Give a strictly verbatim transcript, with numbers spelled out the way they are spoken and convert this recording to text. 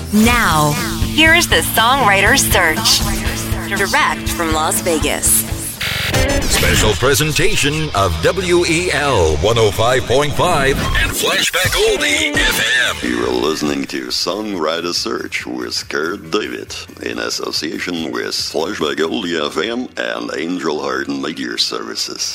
Now, here is the Songwriter's Search, direct from Las Vegas. Special presentation of W E L one oh five point five and Flashback Oldie F M. You're listening to Songwriter Search with Kurt David in association with Flashback Oldie F M and Angel Heart Media Services.